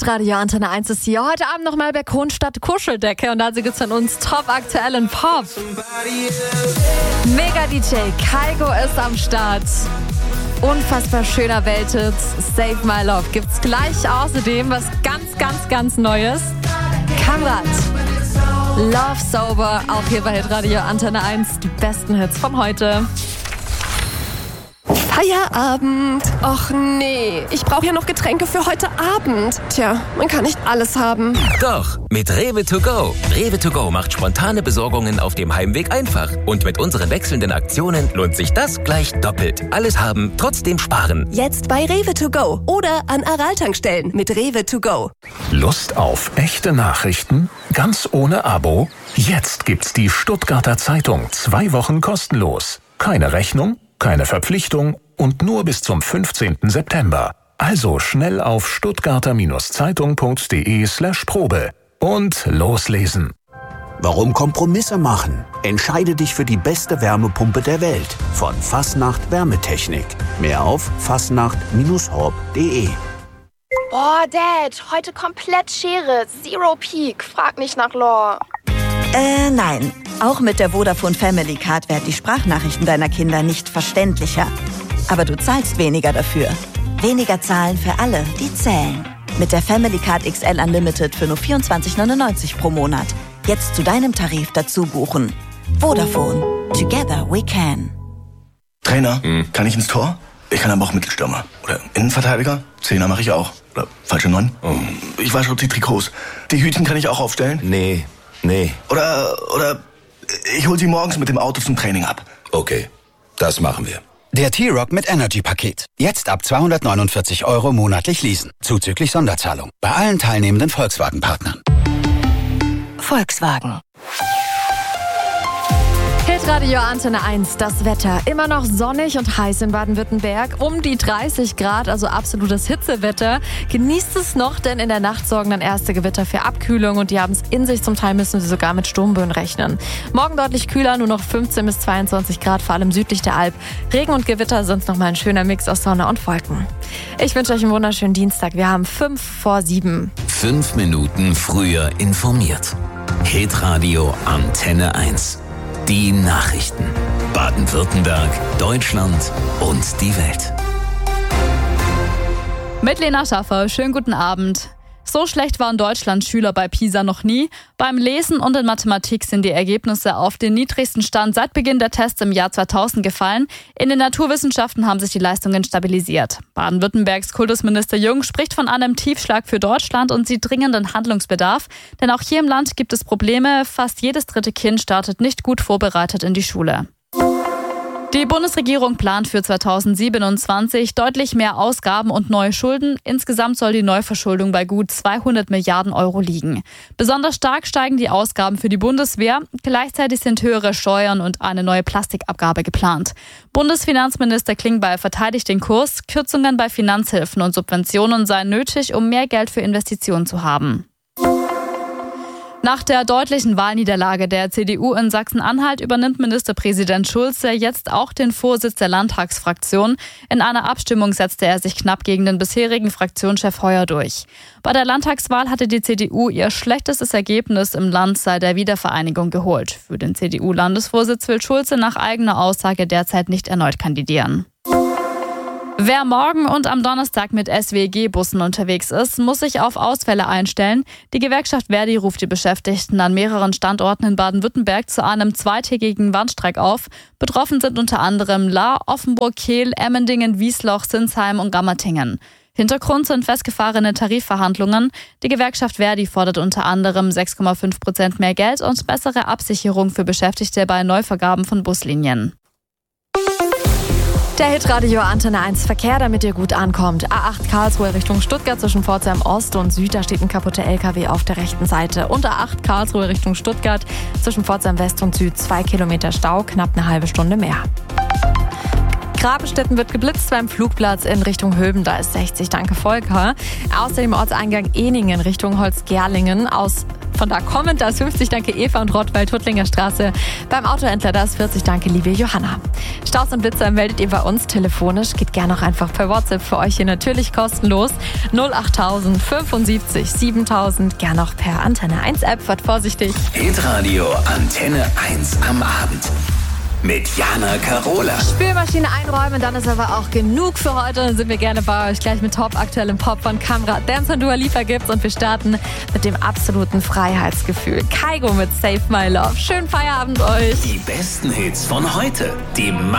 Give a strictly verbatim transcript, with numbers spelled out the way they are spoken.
Hitradio Antenne eins ist hier. Heute Abend nochmal bei Kronstadt Kuscheldecke und dazu gibt's von uns top aktuellen Pop. Mega D J Kygo ist am Start. Unfassbar schöner Welthit. Save My Love gibt's gleich. Außerdem was ganz, ganz, ganz Neues. Kamrat. Love Sober. Auch hier bei Hitradio Antenne eins. Die besten Hits von heute. Feierabend. Och nee, ich brauche ja noch Getränke für heute Abend. Tja, man kann nicht alles haben. Doch, mit Rewe to go. Rewe to go macht spontane Besorgungen auf dem Heimweg einfach. Und mit unseren wechselnden Aktionen lohnt sich das gleich doppelt. Alles haben, trotzdem sparen. Jetzt bei Rewe to go oder an Aral-Tankstellen mit Rewe to go. Lust auf echte Nachrichten? Ganz ohne Abo? Jetzt gibt's die Stuttgarter Zeitung. Zwei Wochen kostenlos. Keine Rechnung, keine Verpflichtung und nur bis zum fünfzehnten September. Also schnell auf stuttgarter-zeitung.de slash Probe und loslesen. Warum Kompromisse machen? Entscheide dich für die beste Wärmepumpe der Welt von Fastnacht Wärmetechnik. Mehr auf fastnacht Bindestrich horb punkt de. Boah, Dad, heute komplett Schere. Zero Peak. Frag nicht nach Lore. Äh, nein. Auch mit der Vodafone Family Card werden die Sprachnachrichten deiner Kinder nicht verständlicher. Aber du zahlst weniger dafür. Weniger zahlen für alle, die zählen. Mit der Family Card X L Unlimited für nur vierundzwanzig neunundneunzig pro Monat. Jetzt zu deinem Tarif dazu buchen. Vodafone. Together we can. Trainer, hm. kann ich ins Tor? Ich kann aber auch Mittelstürmer. Oder Innenverteidiger? Zehner mache ich auch. Oder falsche Neun? Oh. Ich wasche die Trikots. Die Hütchen kann ich auch aufstellen? Nee, nee. Oder, oder ich hol sie morgens mit dem Auto zum Training ab. Okay, das machen wir. Der T-Rock mit Energy-Paket. Jetzt ab zweihundertneunundvierzig Euro monatlich leasen. Zuzüglich Sonderzahlung. Bei allen teilnehmenden Volkswagen-Partnern. Volkswagen. Hitradio Antenne eins, das Wetter. Immer noch sonnig und heiß in Baden-Württemberg. Um die dreißig Grad, also absolutes Hitzewetter. Genießt es noch, denn in der Nacht sorgen dann erste Gewitter für Abkühlung und die haben es in sich. Zum Teil müssen sie sogar mit Sturmböen rechnen. Morgen deutlich kühler, nur noch fünfzehn bis zweiundzwanzig Grad, vor allem südlich der Alp. Regen und Gewitter sind nochmal ein schöner Mix aus Sonne und Wolken. Ich wünsche euch einen wunderschönen Dienstag. Wir haben fünf vor sieben. Fünf Minuten früher informiert. Hitradio Antenne eins. Die Nachrichten. Baden-Württemberg, Deutschland und die Welt. Mit Lena Schaffer, schönen guten Abend. So schlecht waren Deutschlands Schüler bei PISA noch nie. Beim Lesen und in Mathematik sind die Ergebnisse auf den niedrigsten Stand seit Beginn der Tests im Jahr zweitausend gefallen. In den Naturwissenschaften haben sich die Leistungen stabilisiert. Baden-Württembergs Kultusminister Jung spricht von einem Tiefschlag für Deutschland und sieht dringenden Handlungsbedarf. Denn auch hier im Land gibt es Probleme. Fast jedes dritte Kind startet nicht gut vorbereitet in die Schule. Die Bundesregierung plant für zweitausendsiebenundzwanzig deutlich mehr Ausgaben und neue Schulden. Insgesamt soll die Neuverschuldung bei gut zweihundert Milliarden Euro liegen. Besonders stark steigen die Ausgaben für die Bundeswehr. Gleichzeitig sind höhere Steuern und eine neue Plastikabgabe geplant. Bundesfinanzminister Klingbeil verteidigt den Kurs. Kürzungen bei Finanzhilfen und Subventionen seien nötig, um mehr Geld für Investitionen zu haben. Nach der deutlichen Wahlniederlage der C D U in Sachsen-Anhalt übernimmt Ministerpräsident Schulze jetzt auch den Vorsitz der Landtagsfraktion. In einer Abstimmung setzte er sich knapp gegen den bisherigen Fraktionschef Heuer durch. Bei der Landtagswahl hatte die C D U ihr schlechtestes Ergebnis im Land seit der Wiedervereinigung geholt. Für den C D U-Landesvorsitz will Schulze nach eigener Aussage derzeit nicht erneut kandidieren. Wer morgen und am Donnerstag mit S W G-Bussen unterwegs ist, muss sich auf Ausfälle einstellen. Die Gewerkschaft Verdi ruft die Beschäftigten an mehreren Standorten in Baden-Württemberg zu einem zweitägigen Warnstreik auf. Betroffen sind unter anderem Lahr, Offenburg, Kehl, Emmendingen, Wiesloch, Sinsheim und Gammertingen. Hintergrund sind festgefahrene Tarifverhandlungen. Die Gewerkschaft Verdi fordert unter anderem sechs Komma fünf Prozent mehr Geld und bessere Absicherung für Beschäftigte bei Neuvergaben von Buslinien. Der Hitradio Antenne eins Verkehr, damit ihr gut ankommt. A acht Karlsruhe Richtung Stuttgart zwischen Pforzheim Ost und Süd, da steht ein kaputter L K W auf der rechten Seite. Und A acht Karlsruhe Richtung Stuttgart zwischen Pforzheim West und Süd, zwei Kilometer Stau, knapp eine halbe Stunde mehr. Grabenstetten wird geblitzt beim Flugplatz in Richtung Höben, da ist sechzig. Danke Volker. Außerdem Ortseingang Ehningen Richtung Holzgerlingen. Aus Von da kommend, da ist fünfzig, danke Eva und Rottweil, Tuttlinger Straße. Beim Autohändler, da ist vierzig, danke liebe Johanna. Staus und Blitzer meldet ihr bei uns telefonisch. Geht gerne auch einfach per WhatsApp für euch hier natürlich kostenlos. null achttausend fünfundsiebzig siebentausend, gerne auch per Antenne eins App. Wart vorsichtig. Hitradio Antenne eins am Abend. Mit Jana Karola. Spülmaschine einräumen, dann ist aber auch genug für heute. Dann sind wir gerne bei euch gleich mit top aktuellem Pop von Kamra, Dance und Dua Lipa gibt's. Und wir starten mit dem absoluten Freiheitsgefühl. Kaigo mit Save My Love. Schönen Feierabend euch. Die besten Hits von heute. Die